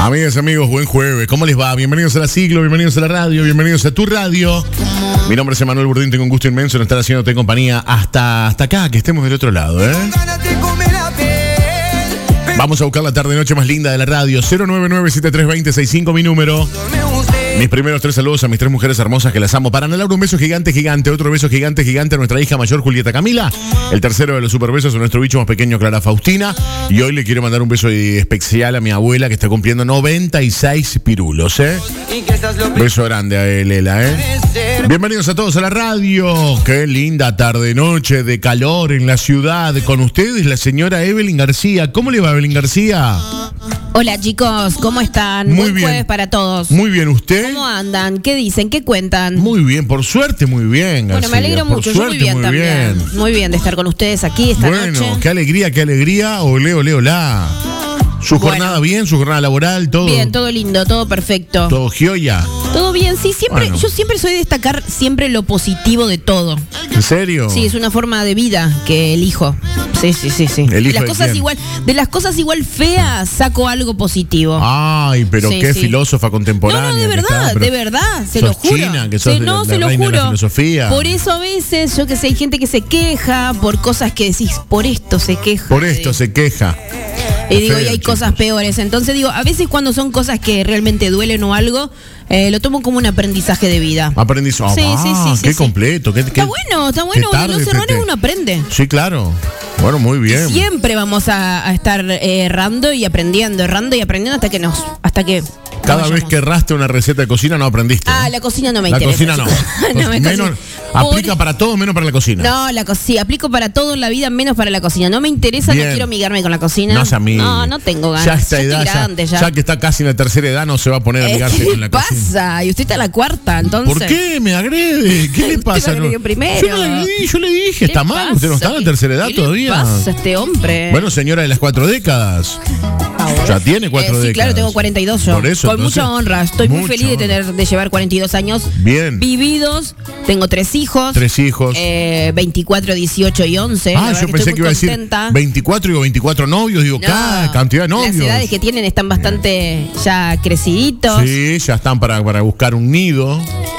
Amigas, amigos, buen jueves. ¿Cómo les va? Bienvenidos a la Siglo, bienvenidos a la radio, bienvenidos a tu radio. Mi nombre es Emanuel Burdín, tengo un gusto inmenso en estar haciéndote compañía hasta acá, que estemos del otro lado, ¿eh? Vamos a buscar la tarde-noche más linda de la radio. 099-7320-65, mi número. Mis primeros 3 saludos a mis 3 mujeres hermosas que las amo. Para Ana, un beso gigante, gigante. Otro beso gigante, gigante a nuestra hija mayor, Julieta Camila. El tercero de los superbesos a nuestro bicho más pequeño, Clara Faustina. Y hoy le quiero mandar un beso especial a mi abuela que está cumpliendo 96 pirulos, ¿eh? Beso grande a Lela, ¿eh? Bienvenidos a todos a la radio. Qué linda tarde-noche de calor en la ciudad. Con ustedes, la señora Evelyn García. ¿Cómo le va, Evelyn García? Hola chicos, ¿cómo están? Muy Buen bien. jueves para todos. Muy bien, ¿usted? ¿Cómo andan? ¿Qué dicen? ¿Qué cuentan? Muy bien, por suerte, muy bien, García. Bueno, me alegro Por mucho, yo suerte, muy bien también. bien. Muy bien de estar con ustedes aquí esta noche. Bueno, qué alegría. Olé, olé, olá. ¿Su jornada bien? ¿Su jornada laboral? ¿Todo? Bien, todo lindo, todo perfecto. ¿Todo gioia? Todo bien, sí, siempre, Bueno. yo siempre soy de destacar siempre lo positivo de todo. ¿En serio? Sí, es una forma de vida que elijo. Sí. ¿Elijo de las de cosas quién? igual, de las cosas igual feas saco algo positivo. Ay, pero Sí, qué sí. filósofa contemporánea. No, de que verdad, está, pero de verdad, se sos lo juro. china, que sos Sí, de no, la se lo reina de la juro. filosofía. Por eso a veces, yo que sé, hay gente que se queja por cosas que decís, por esto se queja. Por esto se queja. Y digo, Feo, y hay chicos. cosas peores. Entonces digo, a veces cuando son cosas que realmente duelen o algo, lo tomo como un aprendizaje de vida. Aprendiz. Sí, sí, Qué sí. completo. Está bueno, qué de tarde los errores te- uno aprende. Sí, claro. Bueno, muy bien. Siempre vamos a estar errando y aprendiendo hasta que Cada nos vez vayamos. que erraste una receta de cocina no aprendiste. Ah, ¿no? la cocina no me La interesa. cocina no. No me Menos, cocina. aplica para todo menos para la cocina. No, sí, aplico para todo en la vida menos para la cocina. No me interesa, Bien. no quiero amigarme con la cocina. No se amigue. No tengo ganas. Ya a esta Yo edad, estoy grande ya. ya que está casi en la tercera edad, no se va a poner a amigarse ¿Qué con le la cocina. pasa? Y usted está a la cuarta, entonces. ¿Por qué me agrede? ¿Qué le Usted pasa? me agredió primero. Yo le dije, ¿Qué está le mal, usted no está en la pasa? tercera edad ¿Qué todavía. le pasa a este hombre? Bueno, señora de las 4 décadas. Ya tiene 4 décadas. Sí, claro, tengo 42 yo. Por eso, Con entonces, mucha honra. Estoy muy mucha feliz honra. de llevar 42 años Bien. vividos. Tengo 3 hijos. 3 hijos. 24, 18 y 11. La verdad Yo pensé estoy que iba a muy decir contenta. 24 y 24 novios. Digo, No, cada cantidad de novios. Las edades que tienen están bastante ya creciditos. Sí, ya están para buscar un nido.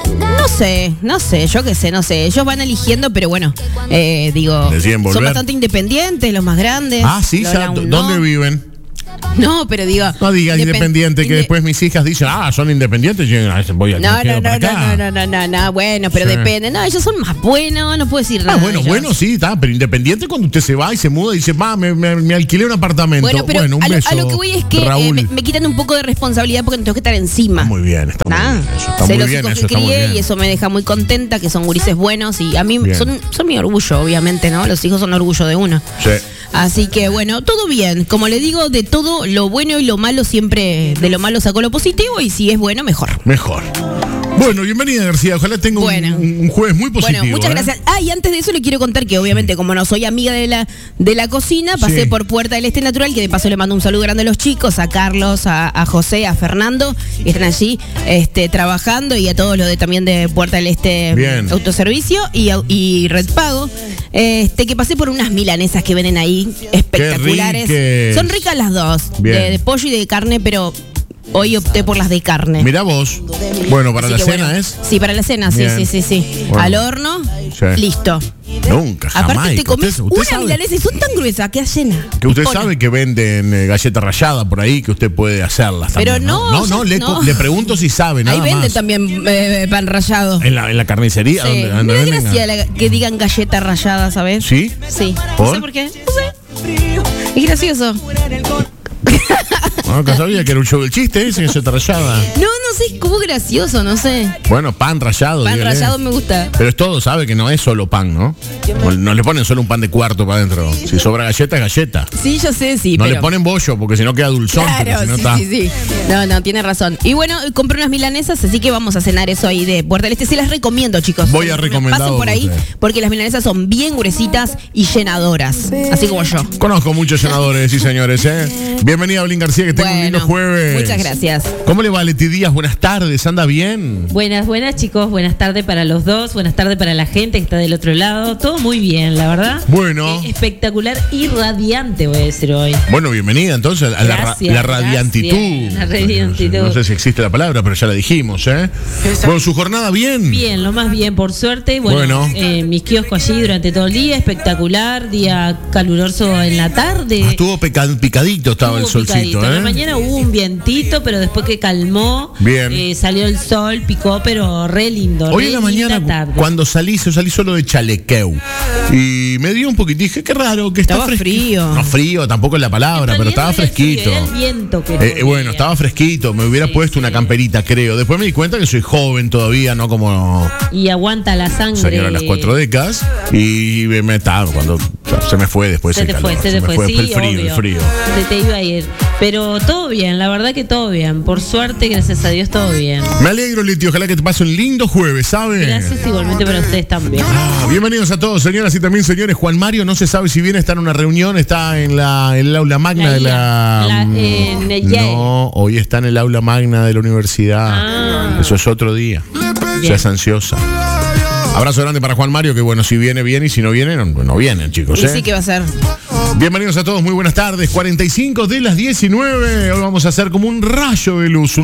No sé, yo qué sé, no sé. Ellos van eligiendo, pero bueno, digo, Deciden volver. son bastante independientes, los más grandes. Ah, sí, Los ya, aún ¿dónde no. viven? No, pero digo. No digas independiente, que inde- después mis hijas dicen, son independientes, yo voy a No, para acá. no, bueno, pero Sí. depende. No, ellos son más buenos, no puedo decir nada. de ellos. Bueno, sí, está, pero independiente cuando usted se va y se muda y dice, me alquilé un apartamento. Bueno, pero un a beso, lo que voy es que Raúl. me quitan un poco de responsabilidad porque no tengo que estar encima. Muy bien, está muy Ah, bien. Eso está sé muy los bien, hijos eso que está muy crié bien. y eso me deja muy contenta, que son gurises buenos y a mí Bien. son mi orgullo, obviamente, ¿no? Los hijos son orgullo de uno. Sí. Así que bueno, todo bien. Como le digo, de todo lo bueno y lo malo, siempre de lo malo saco lo positivo y si es bueno, mejor. Mejor. Bueno, bienvenida García, ojalá tenga Bueno. un jueves muy positivo. Bueno, muchas gracias. Y antes de eso le quiero contar que obviamente como no soy amiga de la cocina, pasé Sí. por Puerta del Este Natural, que de paso le mando un saludo grande a los chicos, a Carlos, a José, a Fernando, que están allí trabajando, y a todos los también de Puerta del Este Bien. Autoservicio y Red Pago. Que pasé por unas milanesas que venden ahí, espectaculares. riques. Son ricas las dos, Bien. de pollo y de carne, pero hoy opté por las de carne. Mirá vos. Bueno, para Así la que cena bueno. es. Sí, para la cena, Bien. sí. Bueno. Al horno, Sí. listo. Nunca, jamás. Aparte te comes Usted una sabe milanesa y son tan gruesas que llena. que usted Pipona. sabe que venden galleta rallada por ahí, que usted puede hacerlas Pero también. no, no, no. le pregunto si sabe, nada Ahí venden más. también pan rallado. En la carnicería, Sí. donde Mira venden. gracia que digan galleta rallada, ¿sabes? ¿Sí? Sí. ¿Por? No sé por qué. No sé. Es gracioso. Nunca sabía que era un show del chiste ese, galleta rallada. No sé, es como gracioso, no sé. Bueno, pan rallado. Pan dígale. rallado me gusta. Pero es todo, sabe que no es solo pan, ¿no? No le ponen solo un pan de cuarto para adentro. Si sobra galleta, es galleta. Sí, yo sé, sí. No pero... le ponen bollo, porque si no queda dulzón. porque Claro, si no sí, está... sí. No, tiene razón. Y bueno, compré unas milanesas, así que vamos a cenar eso ahí de Puerta del Este. Se las recomiendo, chicos. Voy a recomendar Pasen por ahí, usted. porque las milanesas son bien gruesitas y llenadoras. Así como yo. Conozco muchos senadores, sí señores, ¿eh? Bienvenida, Evelyn García, que tenga tenga un lindo jueves. Muchas gracias. ¿Cómo le va, Leti Díaz? Buenas tardes, ¿anda bien? Buenas chicos, buenas tardes para los dos, buenas tardes para la gente que está del otro lado, todo muy bien, la verdad. Bueno. Espectacular y radiante, voy a decir hoy. Bueno, bienvenida entonces a la radiantitud. La radiantitud. No sé si existe la palabra, pero ya la dijimos, ¿eh? Bueno, ¿su jornada bien? Bien, lo más bien, por suerte. Bueno. Mis kioscos allí durante todo el día, espectacular, día caluroso en la tarde. Estuvo picadito, estaba el solcito, En la mañana hubo un vientito, pero después que calmó, salió el sol, picó, pero re lindo. Hoy en la mañana, cuando salí solo de chalequeu. Y me dio un poquito, dije, qué raro, que estaba frío. No frío, tampoco es la palabra, pero estaba fresquito. Era el viento que bueno, estaba fresquito, me hubiera puesto una camperita, creo. Después me di cuenta que soy joven todavía, no como... Y aguanta la sangre. Señora de las 4 décadas. Y me estaba cuando se me fue después se te fue, sí, el frío. Se te iba a ir. Pero todo bien, la verdad que todo bien. Por suerte, gracias a Dios, todo bien. Me alegro, Leti, ojalá que te pase un lindo jueves, ¿sabes? Gracias igualmente para ustedes también. Bienvenidos a todos, señoras y también señores. Juan Mario no se sabe si bien está en una reunión, está en el aula magna No, hoy está en el aula magna de la universidad. Eso es otro día. Seas ansiosa. Abrazo grande para Juan Mario, que bueno, si viene, viene, y si no viene, no vienen, chicos. Y sí que va a ser. Bienvenidos a todos, muy buenas tardes. 45 de las 19. Hoy vamos a hacer como un rayo de luz.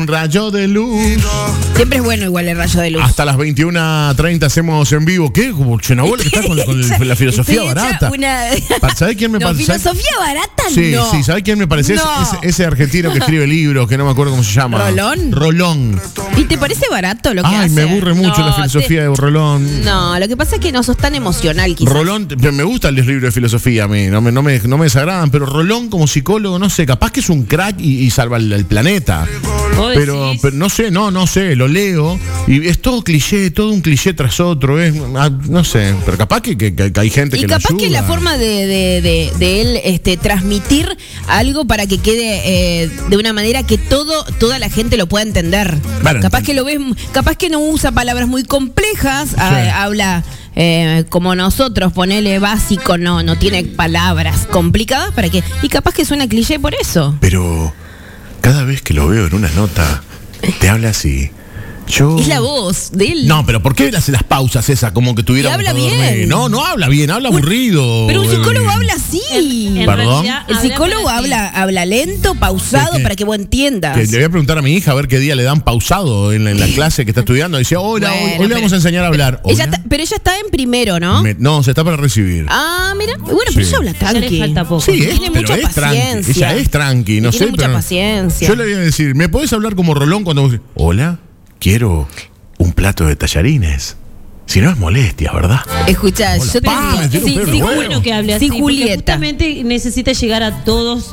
Siempre es bueno igual el rayo de luz. Hasta las 21:30 hacemos en vivo. ¿Qué? Como Chenabola que está con la filosofía barata. ¿Sabés quién me parece? ¿Filosofía barata? Sí, ¿sabés quién me parece? Ese argentino que escribe libros, que no me acuerdo cómo se llama. ¿Rolón? ¿Y te parece barato lo que hace? Ay, me aburre mucho la filosofía de Rolón. No, lo que pasa es que no sos tan emocional, quizás. Rolón, me gustan los libros de filosofía a mí, no me desagradan, pero Rolón como psicólogo, no sé, capaz que es un crack y salva el planeta. Pero no sé, lo leo y es todo cliché, todo un cliché tras otro, no sé, pero capaz que hay gente que lo ayuda. Y capaz que la forma de él transmitir algo para que quede de una manera que toda la gente lo pueda entender. Bueno, capaz que lo ves, capaz que no usa palabras muy complejas, habla como nosotros, ponele básico, no tiene palabras complicadas para que, y capaz que suena cliché por eso. Pero cada vez que lo veo en una nota, te habla así. Es la voz de él. No, pero ¿por qué él hace las pausas esas como que tuviera? Y habla bien. No habla bien, habla aburrido. Pero un psicólogo habla así. ¿Perdón? El psicólogo habla lento, pausado, para que vos entiendas. Le voy a preguntar a mi hija a ver qué día le dan pausado en la clase que está estudiando. Dice, hoy le vamos a enseñar a hablar. Pero ella está en primero, ¿no? No, se está para recibir. Ah, mira. Bueno, pero ella habla tranqui. Ya le falta poco. Sí, tiene mucha paciencia. Ella es tranqui, no sé. Tiene mucha paciencia. Yo le voy a decir, ¿me podés hablar como Rolón cuando vos decís, hola, quiero un plato de tallarines? Si no es molestia, ¿verdad? Escuchá, yo te digo, sí, bueno que hable así, Julieta. Justamente necesita llegar a todos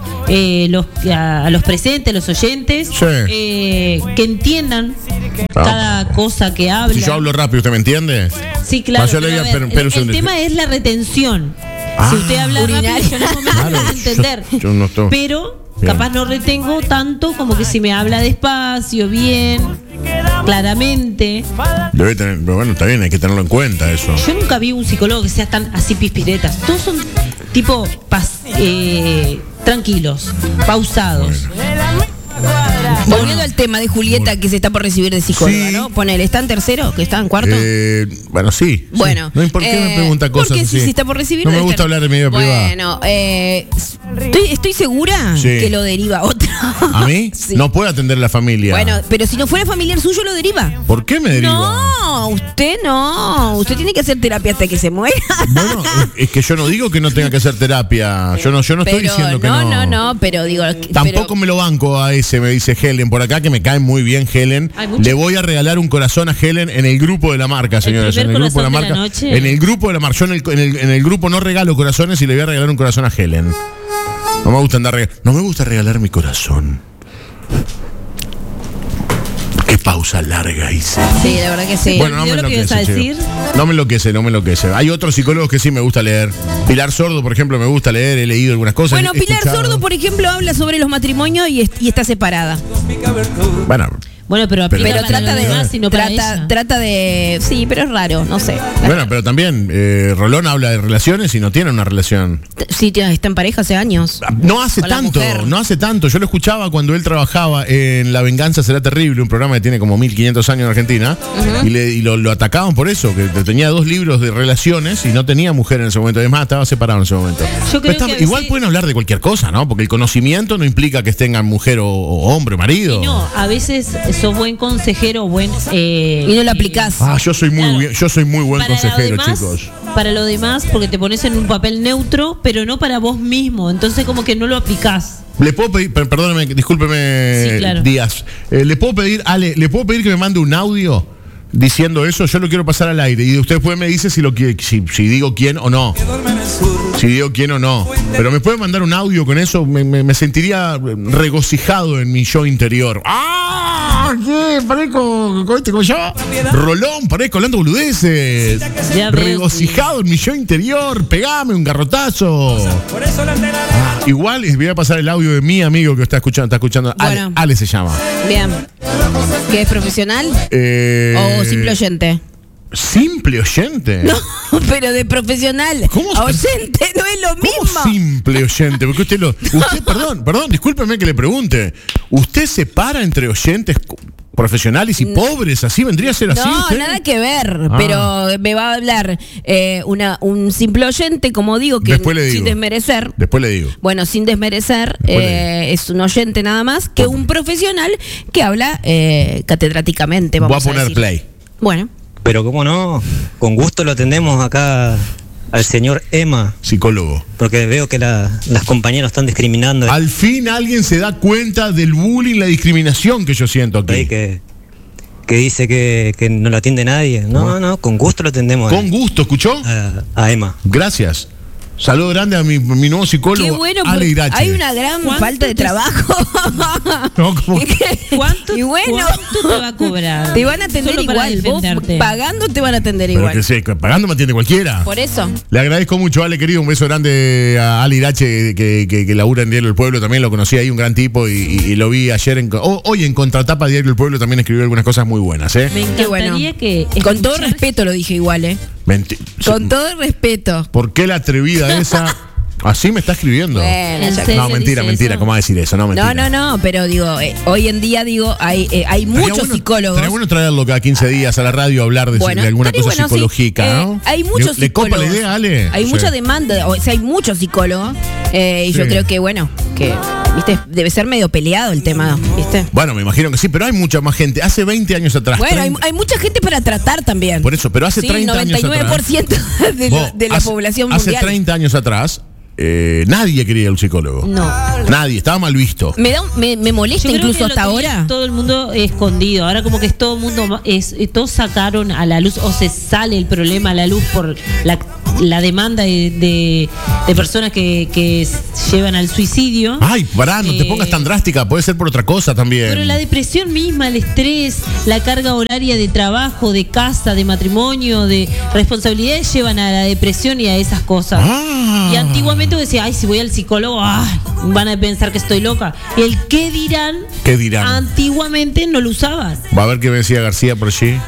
a los presentes, los oyentes, que entiendan cada cosa que habla. Si yo hablo rápido, ¿usted me entiende? Sí, claro. El tema es la retención. Si usted habla rápido, yo en un momento no voy a entender. Yo no estoy. Pero capaz no retengo tanto como que si me habla despacio, bien, claramente. Debe tener, pero bueno, está bien, hay que tenerlo en cuenta eso. Yo nunca vi un psicólogo que sea tan así pispiretas. Todos son tipo tranquilos, pausados. Volviendo al tema de Julieta, que se está por recibir de psicóloga, ¿no? Ponele, ¿está en tercero? ¿Que está en cuarto? Bueno, sí. Bueno. No importa qué me pregunta cosas porque así. si está por recibir. No me gusta hablar de mi vida privada. Bueno, estoy segura que lo deriva otra. ¿A mí? Sí. No puede atender la familia. Bueno, pero si no fuera familiar suyo, lo deriva. ¿Por qué me deriva? No, usted no. Usted tiene que hacer terapia hasta que se muera. Bueno, es que yo no digo que no tenga que hacer terapia. Yo no estoy diciendo que no. No, pero digo. Tampoco me lo banco a ese, me dice Helen por acá, que me cae muy bien Helen. Le voy a regalar un corazón a Helen en el grupo de la marca, señores. En el grupo de la marca. En el grupo de la marca. Yo en el grupo no regalo corazones y le voy a regalar un corazón a Helen. No me gusta regalar mi corazón. Qué pausa larga hice. Sí, la verdad que sí. Bueno, no me enloquece. No me enloquece. Hay otros psicólogos que sí me gusta leer. Pilar Sordo, por ejemplo, me gusta leer. He leído algunas cosas. Bueno, Pilar Sordo, por ejemplo, habla sobre los matrimonios y está separada. Bueno. Bueno, pero trata de... Sí, pero es raro, no sé. Bueno, pero también Rolón habla de relaciones y no tiene una relación. Sí, está en pareja hace años. No hace tanto. Yo lo escuchaba cuando él trabajaba en La Venganza Será Terrible, un programa que tiene como 1500 años en Argentina, y lo atacaban por eso, que tenía 2 libros de relaciones y no tenía mujer en ese momento. Además, estaba separado en ese momento. Igual pueden hablar de cualquier cosa, ¿no? Porque el conocimiento no implica que tengan mujer o hombre, marido. Y no, a veces sos buen consejero, y no lo aplicás. Yo soy muy buen consejero, chicos. Para lo demás, porque te pones en un papel neutro, pero no para vos mismo. Entonces como que no lo aplicás. Le puedo pedir, perdóneme, discúlpeme, sí, claro. Díaz. Le puedo pedir que me mande un audio diciendo eso. Yo lo quiero pasar al aire y usted después me dice si digo quién o no. Si digo quién o no. Pero me puede mandar un audio con eso, me sentiría regocijado en mi yo interior. ¿Qué? Parezco, ¿cómo se llama? Rolón, parezco hablando boludeces. Regocijado en mi yo interior. Pegame un garrotazo. Igual voy a pasar el audio de mi amigo que está escuchando. Bueno. Ale se llama. Bien. ¿Qué es profesional? ¿O simple oyente? ¿Simple oyente? No, pero de profesional a oyente no es lo mismo. ¿Cómo simple oyente? Porque usted perdón, discúlpeme que le pregunte. ¿Usted separa entre oyentes profesionales y pobres? ¿Así vendría a ser así? No, ¿usted? Nada que ver, pero me va a hablar un simple oyente, como digo, que sin desmerecer. Después le digo. Bueno, sin desmerecer, es un oyente nada más que un profesional que habla catedráticamente. Voy a poner play. Bueno. Pero cómo no, con gusto lo atendemos acá al señor Emma. Psicólogo. Porque veo que las compañeras están discriminando. Al fin alguien se da cuenta del bullying, la discriminación que yo siento aquí. Ahí que dice que no lo atiende nadie. No, con gusto lo atendemos. Con gusto, ¿escuchó? A Emma. Gracias. Saludo grande a mi nuevo psicólogo. Qué bueno, Ale Irache. Hay una gran falta de trabajo. No, ¿cómo? ¿Cuánto te va a cobrar? Te van a atender igual. Vos pagando te van a atender igual. Pero que sí, pagando me atiende cualquiera. Por eso. Le agradezco mucho, Ale, querido. Un beso grande a Ale Irache, que labura en Diario del Pueblo. También lo conocí ahí, un gran tipo. Y lo vi ayer. Hoy en Contratapa Diario del Pueblo también escribió algunas cosas muy buenas. Me encantaría que... Con todo respeto lo dije igual, Con todo el respeto. ¿Por qué la atrevida esa? Así me está escribiendo. Bueno, no, mentira, ¿cómo va a decir eso? No, mentira. No, pero digo, hoy en día hay muchos psicólogos. Sería bueno traerlo cada 15 días a la radio a hablar de alguna cosa psicológica, ¿no? Hay muchos ¿Le copa la idea, Ale? Hay mucha demanda, hay muchos psicólogos, y yo creo que, ¿viste? Debe ser medio peleado el tema, ¿viste? Bueno, me imagino que sí, pero hay mucha más gente. Hace 20 años atrás. Bueno, hay mucha gente para tratar también. Por eso, pero hace 30 años atrás. 99% de la población mundial. Hace 30 años atrás, nadie quería un psicólogo. No. Nadie, estaba mal visto. Me molesta incluso hasta ahora. Todo el mundo escondido. Ahora como que todo el mundo todos sacaron a la luz o se sale el problema a la luz por la demanda de personas que llevan al suicidio. Ay, pará, no te pongas tan drástica, puede ser por otra cosa también. Pero la depresión misma, el estrés, la carga horaria de trabajo, de casa, de matrimonio, de responsabilidades llevan a la depresión y a esas cosas. Y antiguamente decía, si voy al psicólogo, van a pensar que estoy loca. Y el ¿qué dirán? Antiguamente no lo usaban. Va a ver qué decía García por allí.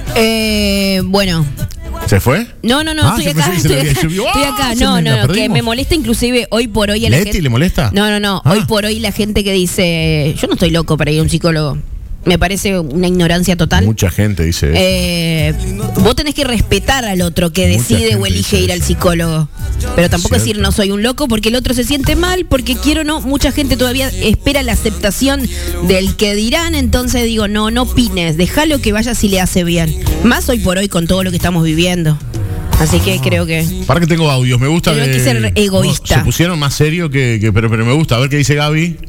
Bueno. ¿Se fue? No, estoy acá. Estoy acá. No, que me molesta inclusive hoy por hoy a la gente. ¿Le molesta? No. Hoy por hoy la gente que dice, yo no estoy loco para ir a un psicólogo. Me parece una ignorancia total. Mucha gente dice eso. Vos tenés que respetar al otro que decide o elige ir al psicólogo. Pero tampoco decir no soy un loco porque el otro se siente mal, porque mucha gente todavía espera la aceptación del que dirán. Entonces digo, no opines, déjalo que vaya si le hace bien. Más hoy por hoy con todo lo que estamos viviendo. Así que creo que... Para que tengo audios, me gusta que... hay que ser egoísta. Se pusieron más serio pero me gusta. A ver qué dice Gaby.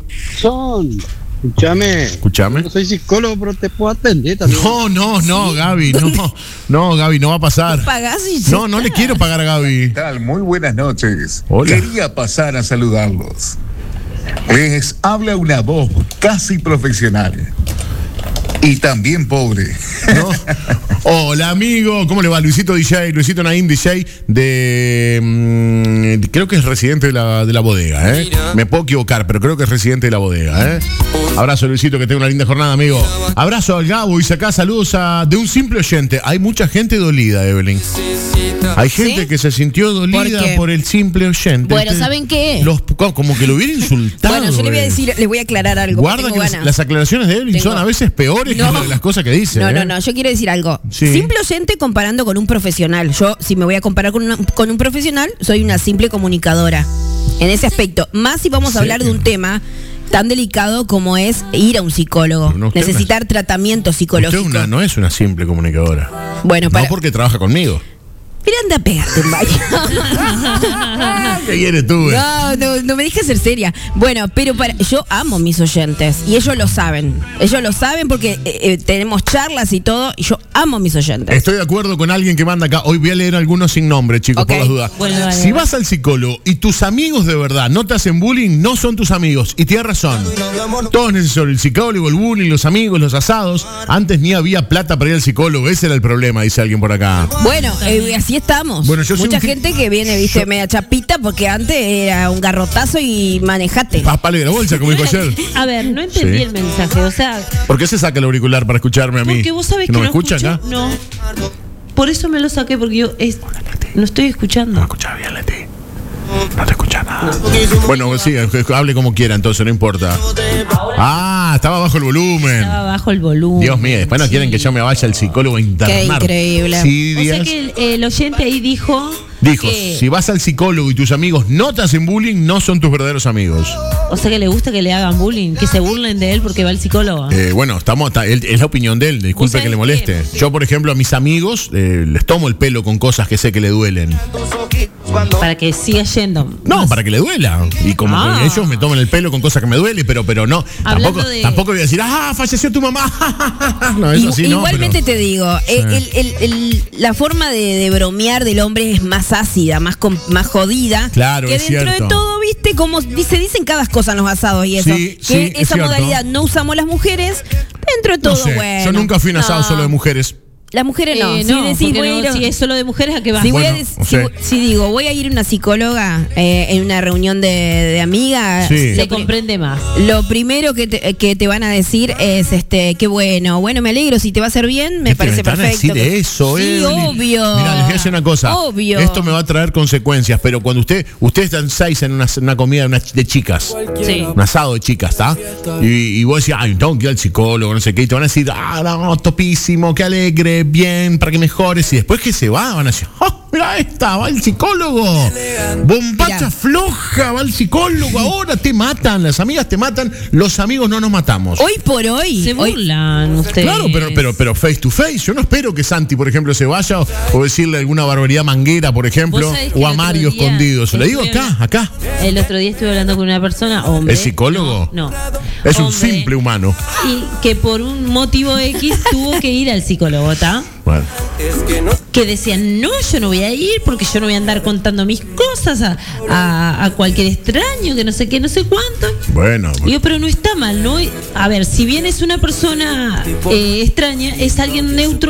Escúchame. No soy psicólogo, pero te puedo atender también. No, Gaby, no, Gaby, no va a pasar. No le quiero pagar a Gaby. ¿Qué tal? Muy buenas noches. Hola. Quería pasar a saludarlos. Les habla una voz casi profesional. Y también pobre. ¿No? Hola, amigo. ¿Cómo le va? Luisito DJ, Luisito Naim DJ de... creo que es residente de la bodega, ¿eh? Me puedo equivocar, pero creo que es residente de la bodega, ¿eh? Abrazo, Luisito, que tenga una linda jornada, amigo. Abrazo al Gabo y acá saludos de un simple oyente. Hay mucha gente dolida, Evelyn. Hay gente que se sintió dolida por el simple oyente. Bueno, ¿saben qué? Como que lo hubiera insultado. Bueno, yo le voy a decir, le voy a aclarar algo. Guarda que las aclaraciones de Evelyn son a veces peores que las cosas que dice. No, yo quiero decir algo. Sí. Simple oyente comparando con un profesional. Yo, si me voy a comparar con un profesional, soy una simple comunicadora. En ese aspecto. Más si vamos a hablar de un tema tan delicado como es ir a un psicólogo. Necesitar tratamiento psicológico. Usted no es una simple comunicadora. Bueno, no porque trabaja conmigo. Mira, anda a pegarte, ¿Qué quieres tú? No me dejes ser seria. Bueno, pero yo amo mis oyentes y ellos lo saben. Ellos lo saben porque tenemos charlas y todo y yo amo mis oyentes. Estoy de acuerdo con alguien que manda acá. Hoy voy a leer algunos sin nombre, chicos, por las dudas. Bueno, si vas al psicólogo y tus amigos de verdad no te hacen bullying, no son tus amigos. Y tienes razón. Todo es necesario. El psicólogo, el bullying, los amigos, los asados. Antes ni había plata para ir al psicólogo. Ese era el problema, dice alguien por acá. Bueno, así estamos. Bueno, mucha gente que viene, viste, media chapita, porque antes era un garrotazo y manejate. Papá de la bolsa, como dijo ayer. A ver, no entendí el mensaje, o sea... ¿Por qué se saca el auricular para escucharme a mí? Porque vos sabés que no me escucha acá. No. Por eso me lo saqué, porque yo no estoy escuchando. No me escuchaba bien, Leti. No te escucha nada. Bueno, sí, hable como quiera, entonces no importa. Estaba bajo el volumen. Estaba bajo el volumen. Dios mío, después no quieren que yo me vaya al psicólogo a internar. Qué increíble. Sí, o sea que el oyente ahí dijo que... si vas al psicólogo y tus amigos no te hacen bullying, no son tus verdaderos amigos. O sea que le gusta que le hagan bullying, que se burlen de él porque va al psicólogo. Bueno, es la opinión de él, disculpe que le moleste. Yo, por ejemplo, a mis amigos les tomo el pelo con cosas que sé que le duelen. Para que siga yendo. No, para que le duela. Y como que ellos me toman el pelo con cosas que me duele, pero no. Tampoco voy a decir, falleció tu mamá. No, eso sí, igualmente te digo, la forma de bromear del hombre es más ácida, más jodida. Claro, que es dentro cierto. de todo, viste, como se dicen cada cosa en los asados y eso. Sí, que esa cierto. modalidad no usamos las mujeres, dentro de todo, No sé, bueno. yo nunca fui a un asado solo de mujeres. Las mujeres no. Si es solo de mujeres, ¿a qué vas? Si digo, voy a ir a una psicóloga en una reunión de amigas, se comprende más. Lo primero que te van a decir es qué bueno, me alegro, si te va a hacer bien, me parece perfecto. Decir eso, sí, obvio. Mira, les voy a decir una cosa. Obvio. Esto me va a traer consecuencias, pero cuando ustedes están 6 en una comida de chicas, un asado de chicas, ¿está? Y vos decís, tengo que ir al psicólogo, no sé qué, y te van a decir, no, topísimo, qué alegre, bien, para que mejores, y después que se van a decir, mira esta, va el psicólogo, bombacha floja, va el psicólogo, ahora te matan, las amigas te matan, los amigos no nos matamos. Hoy por hoy. Se burlan ustedes. Claro, pero face to face, yo no espero que Santi, por ejemplo, se vaya o decirle alguna barbaridad manguera, por ejemplo, o a Mario escondido, se lo digo acá. El otro día estuve hablando con una persona, hombre. ¿Es psicólogo? No. Es un simple humano. Y que por un motivo X tuvo que ir al psicólogo, ¿está? Bueno. Que decían, no, yo no voy a ir porque yo no voy a andar contando mis cosas a cualquier extraño, que no sé qué, no sé cuánto. Bueno. Digo, pero no está mal, ¿no? A ver, si bien es una persona extraña, es alguien neutro